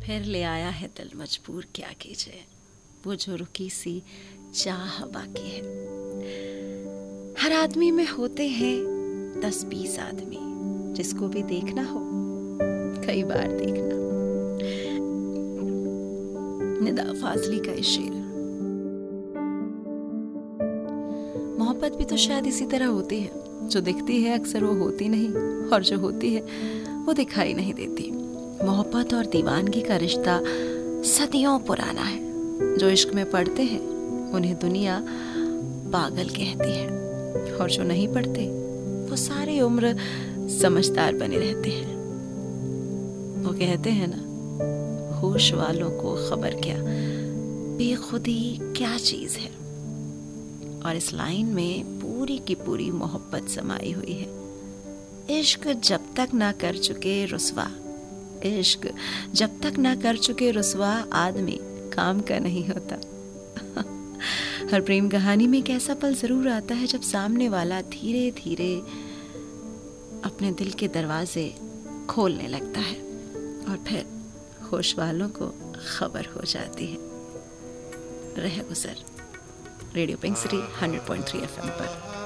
फिर ले आया है दिल मजबूर, क्या कीजिए, वो जो रुकी सी चाह बाकी है। हर आदमी में होते हैं 10-20 आदमी, जिसको भी देखना हो कई बार देखना। निदा फाजली का ये शेर। मोहब्बत भी तो शायद इसी तरह होती है, जो दिखती है अक्सर वो होती नहीं, और जो होती है वो दिखाई नहीं देती। मोहब्बत और दीवानगी का रिश्ता सदियों पुराना है। जो इश्क में पड़ते हैं उन्हें दुनिया पागल कहती है, और जो नहीं पड़ते वो सारी उम्र समझदार बने रहते हैं। वो कहते हैं ना, होश वालों को खबर क्या, बेखुदी क्या चीज है। और इस लाइन में पूरी की पूरी मोहब्बत समाई हुई है। इश्क जब तक ना कर चुके रुसवा, इश्क जब तक ना कर चुके रुसवा, आदमी काम का नहीं होता। हर प्रेम कहानी में एक ऐसा पल जरूर आता है जब सामने वाला धीरे धीरे अपने दिल के दरवाजे खोलने लगता है, और फिर होश वालों को खबर हो जाती है। रह गुजर। रेडियो पिंक सिटी 100.3 FM पर।